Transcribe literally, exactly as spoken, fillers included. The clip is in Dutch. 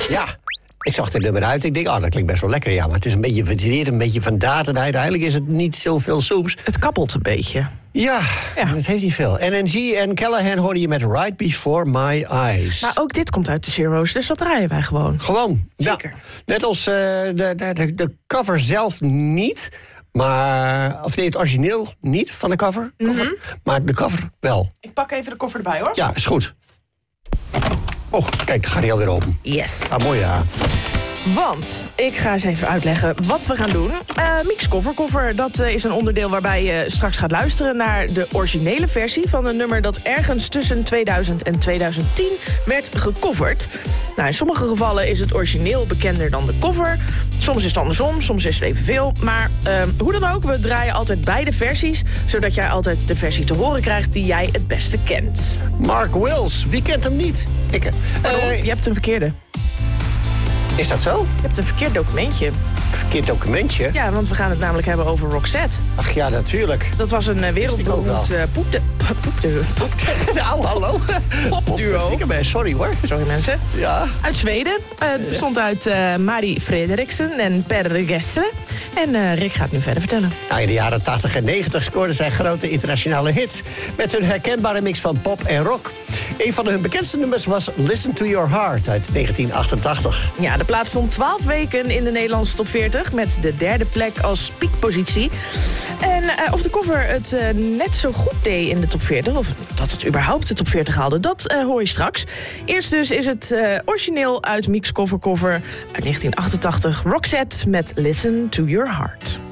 Ja, ik zag het nummer uit. Ik denk, oh, dat klinkt best wel lekker. Ja, maar het is een beetje verteerd, een beetje van daad. En uiteindelijk is het niet zoveel soeps. Het kabbelt een beetje. Ja, ja, het heeft niet veel. N N G en Callahan hoorde je met Right Before My Eyes. Maar ook dit komt uit de Zero's, dus dat draaien wij gewoon. Gewoon, zeker. Ja. Net als uh, de, de, de cover zelf niet... Maar, of nee, het origineel niet van de cover, cover mm-hmm. maar de cover wel. Ik pak even de koffer erbij, hoor. Ja, is goed. Oh, kijk, daar gaat hij alweer open. Yes. Ah, mooi, ja. Want, ik ga eens even uitleggen wat we gaan doen. Uh, Mix Cover Cover, dat uh, is een onderdeel waarbij je straks gaat luisteren naar de originele versie van een nummer dat ergens tussen tweeduizend en tweeduizend tien werd gecoverd. Nou, in sommige gevallen is het origineel bekender dan de cover. Soms is het andersom, soms is het evenveel. Maar uh, hoe dan ook, we draaien altijd beide versies, zodat jij altijd de versie te horen krijgt die jij het beste kent. Mark Wills, wie kent hem niet? Ik, uh, je hebt een verkeerde. Is dat zo? Je hebt een verkeerd documentje. Een verkeerd documentje? Ja, want we gaan het namelijk hebben over Roxette. Ach ja, natuurlijk. Dat was een uh, wereldberoemd uh, poepde... Poepde... Nou, hallo. Popduo. Sorry hoor. Sorry mensen. Ja. Uit Zweden. Uh, het bestond uit uh, Marie Frederiksen en Per Gessle. En uh, Rick gaat nu verder vertellen. Nou, in de jaren tachtig en negentig scoorden zij grote internationale hits. Met hun herkenbare mix van pop en rock. Een van hun bekendste nummers was Listen to Your Heart uit negentien achtentachtig. Ja, de plaat stond twaalf weken in de Nederlandse top veertig... met de derde plek als piekpositie. En uh, of de cover het uh, net zo goed deed in de top veertig... of dat het überhaupt de top veertig haalde, dat uh, hoor je straks. Eerst dus is het uh, origineel uit Mix Cover Cover uit negentien achtentachtig... Roxette met Listen to Your Heart.